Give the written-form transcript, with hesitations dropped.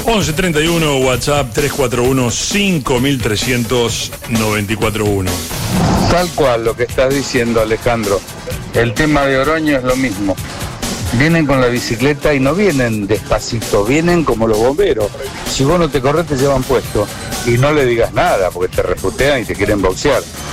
1131 WhatsApp 341-5394-1. Tal cual lo que estás diciendo, Alejandro. El tema de Oroño es lo mismo. Vienen con la bicicleta y no vienen despacito, vienen como los bomberos. Si vos no te corres, te llevan puesto. Y no le digas nada, porque te refutean y te quieren boxear.